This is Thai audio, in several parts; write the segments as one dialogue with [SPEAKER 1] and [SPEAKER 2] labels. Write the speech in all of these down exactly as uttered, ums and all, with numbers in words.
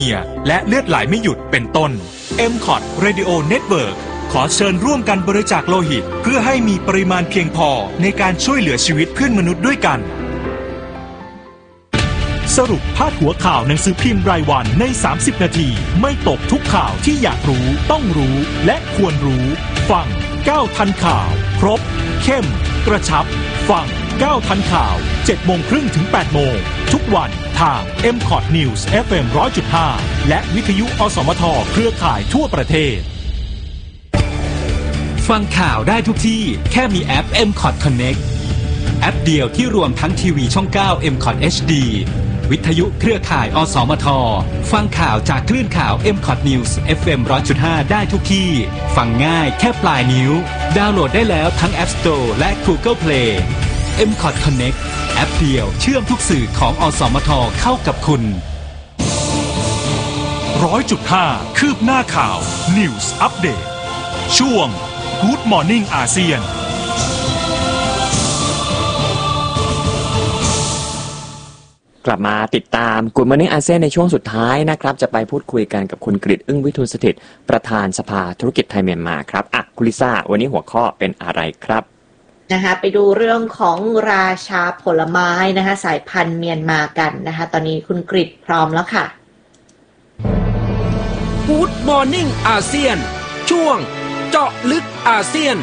[SPEAKER 1] และเลือดไหลไม่หยุดเป็นต้น เอ็ม คอท Radio Network ขอเชิญร่วมกันบริจาคโลหิตเพื่อให้มีปริมาณเพียงพอในการช่วยเหลือชีวิตเพื่อนมนุษย์ด้วยกันสรุปพาดหัวข่าวหนังสือพิมพ์รายวันในสามสิบนาทีไม่ตกทุกข่าวที่อยากรู้ต้องรู้และควรรู้ฟังก้าวทันข่าวครบเข้มกระชับฟังก้าวทันข่าวเจ็ดโมงครึ่งถึงแปดโมงทุกวันทาง เอ็ม คอท News เอฟ เอ็ม หนึ่งร้อยจุดห้า และวิทยุอสมทเครือข่ายทั่วประเทศฟังข่าวได้ทุกที่แค่มีแอป เอ็ม คอท Connect แอปเดียวที่รวมทั้งทีวีช่องเก้า เอ็ม คอท เอช ดี วิทยุเครือข่ายอสมทฟังข่าวจากคลื่นข่าว เอ็ม คอท News เอฟ เอ็ม หนึ่งร้อยจุดห้า ได้ทุกที่ฟังง่ายแค่ปลายนิ้วดาวน์โหลดได้แล้วทั้ง App Store และ Google Play เอ็ม คอท Connect แอปเดียวเชื่อมทุกสื่อของอสมทเข้ากับคุณ หนึ่งร้อยจุดห้า คืบหน้าข่าว News Update ช่วง Good Morning อาเซียน
[SPEAKER 2] กลับมาติดตาม Good Morning อาเซียนในช่วงสุดท้ายนะครับจะไปพูดคุยกันกับคุณกฤษอึ้งวิทูลสถิตประธานสภาธุรกิจไทยเมียนมาครับอ่ะคุณลิซ่าวันนี้หัวข้อเป็นอะไรครับ
[SPEAKER 3] นะคะไปดูเรื่องของราชาผลไม้นะคะสายพันธุ์เมียนมากันนะคะตอนนี้คุณกฤษพร้อมแล้วค่ะ
[SPEAKER 4] Good Morning อาเซียนช่วงเจาะลึกอาเซียน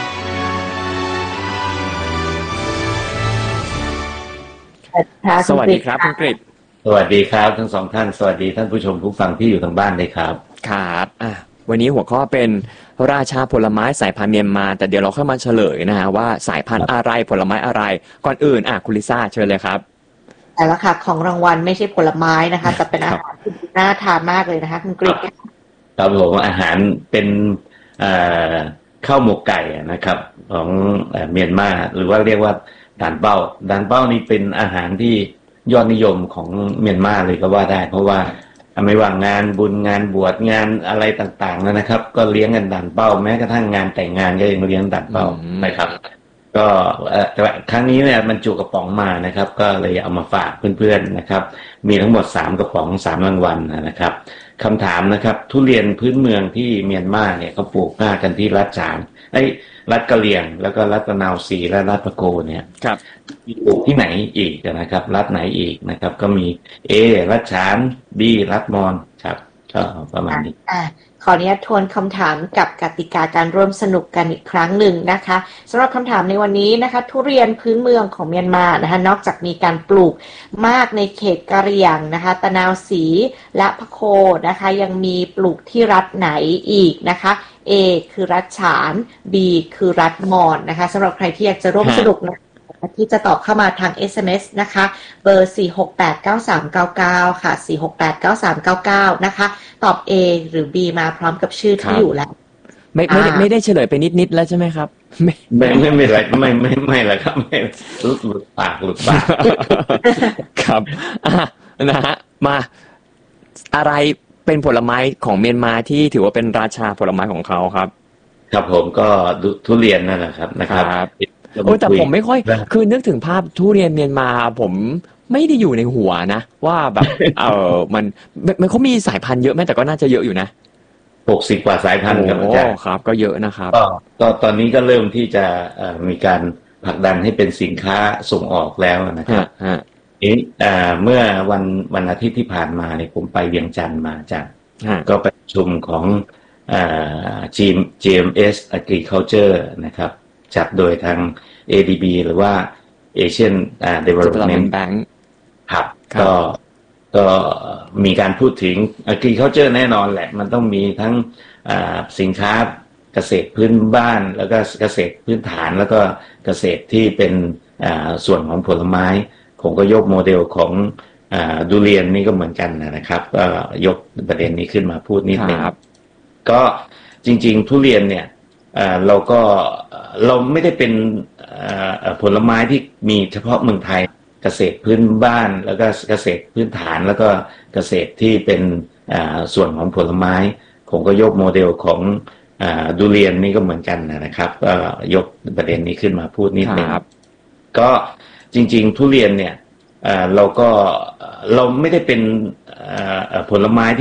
[SPEAKER 2] สวัสดีครับคุณกฤษ
[SPEAKER 5] สวัสดีครับทั้งสองท่านสวัสดีท่านผู้ชมผู้ฟังที่อยู่ทางบ้านเลยครับ
[SPEAKER 2] ครับอ่ะวันนี้หัวข้อเป็นราชาผลไม้สายพันธุ์เมียนมาแต่เดี๋ยวเราค่อยมาเฉลยนะฮะว่าสายพันธุ์อะไรผลไม้อะไรก่อนอื่นอ่ะคุณลิซ่าเชิญเลยครับ
[SPEAKER 3] แต่ละค่ะของรางวัลไม่ใช่ผลไม้นะคะแต่เป็นอาหารที่น่าทานมากเลยนะคะคุณกฤษ
[SPEAKER 5] ครับผมอาหารเป็นข้าวหมกไก่นะครับของเมียนมาหรือว่าเรียกว่าด่านเป้าด่านเป้านี่เป็นอาหารที่ยอดนิยมของเมียนมาเลยก็ว่าได้เพราะว่าไม่ว่างานบุญงานบวชงานอะไรต่างๆนะครับก็เลี้ยงกันด่านเป้าแม้กระทั่งงานแต่งงานก็ยังเลี้ยงด่านเป้านะครับก็แต่ครั้งนี้เนี่ยมันจุกระป๋องมานะครับก็เลยเอามาฝากเพื่อนๆนะครับมีทั้งหมดสามกระป๋องสามรางวัลนะครับคำถามนะครับทุเรียนพื้นเมืองที่เมียนมาเนี่ยเขาปลูกมากกันที่รัฐฉานไอ้รัฐกะเหรี่ยงแล้วก็รัฐตะนาวศรีและรัฐปะโกเนี่ย
[SPEAKER 2] ครับ
[SPEAKER 5] มีปลูกที่ไหนอีกนะครับรัฐไหนอีกนะครับก็มี A รัฐฉาน B รัฐมอญครับก็ประมาณนี้
[SPEAKER 3] อ่าขออนุญาตทวนคำถามกับกติกาการร่วมสนุกกันอีกครั้งหนึ่งนะคะสำหรับคำถามในวันนี้นะคะทุเรียนพื้นเมืองของเมียนมานะคะนอกจากมีการปลูกมากในเขตกะเหรี่ยงนะคะตะนาวศรีและพะโคนะคะยังมีปลูกที่รัฐไหนอีกนะคะ A คือรัฐฉาน B คือรัฐมอญนะคะสำหรับใครที่อยากจะร่วมสนุกนะที่จะตอบเข้ามาทาง เอส เอ็ม เอส นะคะเบอร์สี่ หก แปด เก้า สาม เก้า เก้าค่ะสี่ หก แปด เก้า สาม เก้า เก้านะคะตอบ A หรือ B มาพร้อมกับชื่อที่อยู่แล้ว
[SPEAKER 2] ไม่ไม่ไม่ได้เฉลยไปนิดๆแล้วใช่ไหมครับ
[SPEAKER 5] ไม่ไม่ไม่ไม่ไรไม่ไม่ไม่ละครับไม่หลุดหลุดปากหลุดปาก
[SPEAKER 2] ครับอ่ะนะฮะมาอะไรเป็นผลไม้ของเมียนมาที่ถือว่าเป็นราชาผลไม้ของเขาครับ
[SPEAKER 5] ครับผมก็ทุเรียนนั่นแหละครับนะครับ
[SPEAKER 2] โอ้แต่ผมไม่ค่อยคือนึกถึงภาพทุเรียนเมียนมาผมไม่ได้อยู่ในหัวนะว่าแบบเออมันมันเขามีสายพันธุ์เยอะไหมแต่ก็น่าจะเยอะอยู่นะ
[SPEAKER 5] หกสิบกว่าสายพันธุ์ครับอาจารย์
[SPEAKER 2] ครับก็เยอะนะครับ
[SPEAKER 5] ก็ก็ตอนนี้ก็เริ่มที่จะมีการผลักดันให้เป็นสินค้าส่งออกแล้วนะครับเอ๊ะเมื่อวันวันอาทิตย์ที่ผ่านมาเนี่ยผมไปเวียงจันทร์มาจากก็ไปประชุมของจี จี เอ็ม เอส Agriculture นะครับจัดโดยทาง เอ ดี บี หรือว่า Asian Development Bank ครับก็ก็มีการพูดถึง Agriculture แน่นอนแหละมันต้องมีทั้งสินค้าเกษตรพื้นบ้านแล้วก็เกษตรพื้นฐานแล้วก็เกษตรที่เป็นส่วนของผลไม้ผมก็ยกโมเดลของดุเรียนนี่ก็เหมือนกันนะครับก็ยกประเด็นนี้ขึ้นมาพูดนิดนึงก็จริงๆทุเรียนเนี่ยเราก็เราไม่ได้เป็นผลไม้ที่มีเฉพาะเมืองไทยเกษตรพื้นบ้านแล้วก็เกษตรพื้นฐานแล้วก็เกษตรที่เป็นส่วนของผลไม้ผมก็ยกโมเดลของดุเรียนนี่ก็เหมือนกันนะครับก็ยกประเด็นนี้ขึ้นมาพูดนิดนึงก็จริงๆทุเรียนเนี่ยเราก็เราไม่ได้เป็นผลไม้